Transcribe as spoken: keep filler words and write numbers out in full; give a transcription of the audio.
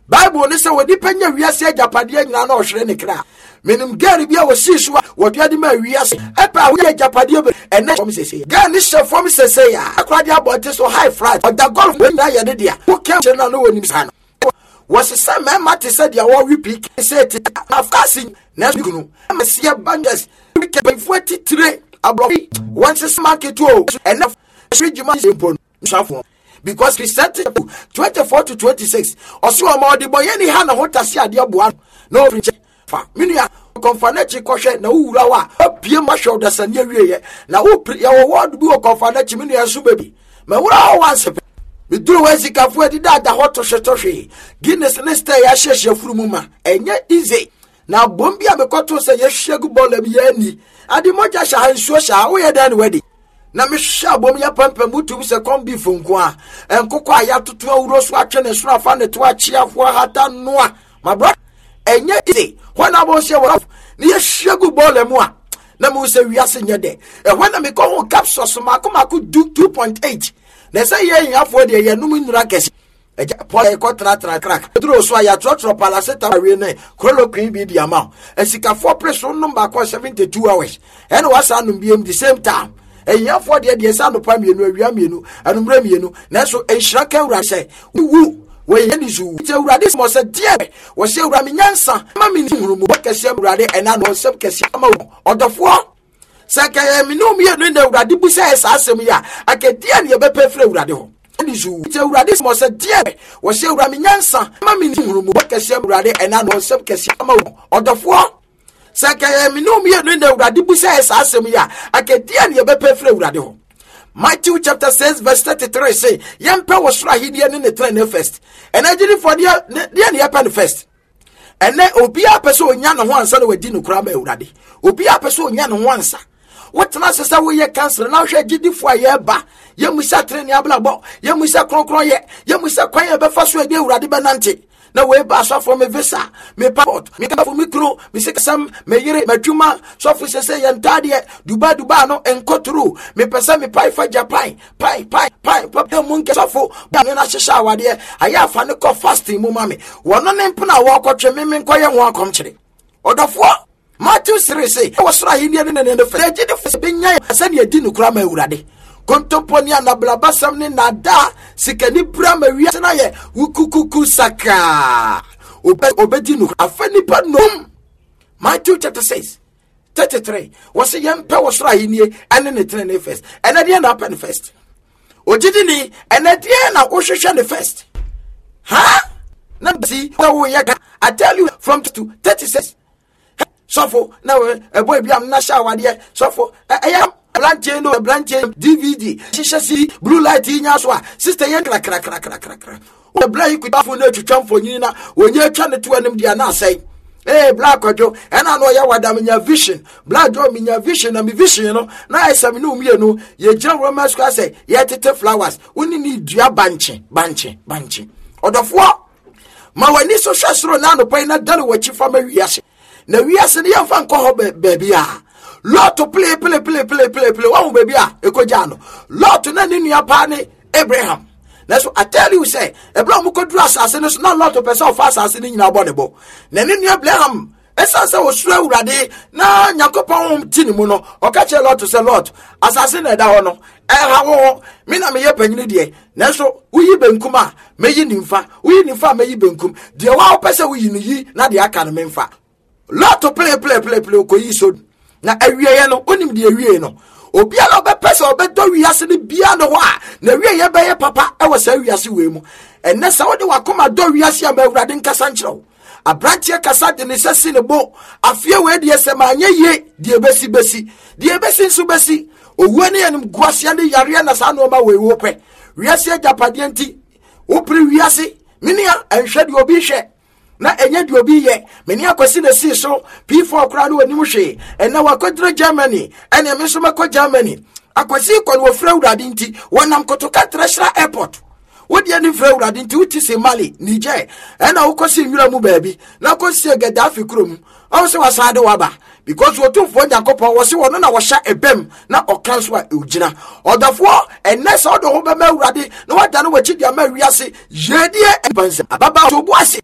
Bible ne se wodi panya wiase agapade nyina na ohwere ne kra menim gari bia wo sisu wodi ade ma wiase epa wo agapade be ene fom sese gani she fom sese ya akwade abote so high flight oda golf we na ye de dia wo kem na no woni sana was say me mate say dia wo repeat say it afkasi na gunu masia bangas ke be forty-three abrofi once market o enough regiment impon shafo because he said twenty-four to twenty-six oso ma odi boye ni ha na hotase ade aboa no preach fa minua konfanachi kohwe na wura wa apie ma hwe odasane awieye na wo ya wo word bi wo konfanachi minua so baby ma wura wa once biduru wezi kafu edi dada hoto shetohwe Guinness nesta ya sheshe furumuma enye easy na bombi amekoto se ye shegu bola bi yani adi moja sha hansuo sha wo ye dan wedi na me sha bom ya pampa mutu se kombi fonko a enkoko aya toto awuro so atwe ne so afa ne to achiafo hata noa my brother enye easy wana bo se wo ni ye shegu bola mu a na mu se wiase nye de e wana me ko ho capsule so makomako do two point eight na say ye yafo de ye num nura kesi eja Paul e ko tra tra crack duro so ya tro tro palaseta we ne chloroquine bi di ama esika for pressure number ko seventy-two hours and was anum bi the same time e yafo de de sa no pa mienu awia mienu anumra mienu na so enhira kan wura say wu we ye ni zu te wura this mo say die wo say wura mi nyansa ma mi ni huru mo kesi wura de ena no sep kesi ama odofo saka ye mi no mi ye no wura de bu say sa asem ya akadia ne ye be pefre wura de ho nizu te urade mo se die wo se ura mi nyansa ma mi ni huru mo kese urade ena no sep kese ama odofo saka ye mi no mi ye no urade bu say sa asem ya akadia ne ye be pefre urade ho Matthew chapter six verse thirty-three say yempe wo sura hidie ne ne train first and agiri for dia dia ne yapen first ene obi apese onya no ho ansa na wadi no kura ma urade obi apese onya no ho ansa what na sesa we ye cancel na hwe gidifo aye ba ye musa treni ablabo ye musa kronkron ye ye musa kwan ye be fa so ade urade be nante na we ba so for me visa me passport me ka for micro me se kasam me yire matuma so for sese ye ntade duba duba no enkoturu me pesa me pai fa Japan pai pai pai papa munke so for ba me na hihya awade aya afa ne ko fasting mu mame wono ne mpona wo kotwe me me nkoye ho akomkire odofo Matthew three say was right here in the first day the benya send ye di nukura ma urade kontomponi na blabasam ne nada sikani brama wiase na ye wukukuku saka obe obedi nukura afani pa nom Matthew chapter six thirty-three was yempe was right here and ne train first and at the end happen first ojidi ni and at the end na ohwehwe ne first ha na see wo ye I tell you from to thirty-six sofo na a boy bi am na sha wade sofo eh blanche no blanche D V D shisha si blue light nya so a sister yen kra kra kra kra kra kra o blanche ku bafo na twetwa mfonyini na onye atwa ne to anim dia na asai eh black ojo e na no ya wada menya vision black jo menya vision na mi vision no na esam no mi no ye gira romance kwa say ye tete flowers oni ni dua banche banche banche odofo ma wani so hwesoro na no pai na dare wachi fa ma wiase na wiase ne yamfa nko ho baby a lot to play play play play play play wa baby a ekoja no lot na ne nua pa ne Abraham na so I tell you say Abraham ko dura asase no na lot of person of asase ne nyina bonebo na ne nua Abraham esa se wo sura urade na nyakopon tini mu no o ka che lot say lot asase na da ho no e ha wo me na me ye panyini de na so uyi benkum a meyi nimfa uyi nimfa meyi benkum de wa opese uyi ni yi na de aka no memfa lot to play play play play ko yi so na awieye no onim de awieye no obi ala obe pese obe do wiase ne bia no ho a na awieye be ye papa e wasa wiase we mu enne sa wode wakoma do wiase a mawurade nkasa nkyerɛw abrantie kasa de ne sesi ne bo afie we de sema anye ye de besi besi de besi nso besi owu ne yanim guasia ne yare na sa no ma we wo pɛ wiase agapade nti wo pri wiase minia enhwe de obi hwe na enye de obi ye meni akwasi na si so P four kra no wani mu hwe ena wakodre Germany ena me so makɔ Germany akwasi kɔ no ofra urade nti wonam kotoka Treasure Airport wodi ani fra urade nti uti se Mali Niger ena ukosi nwura mu baabi na kosi Gaddafi krom aw se wasade waba because wotumfo Nyankopɔn wo se wono na wo hya ebem na okanso a ugina odafo enesa odo ho be ma urade na wada no wachi dia ma wiase yedie ebanse ababa so buase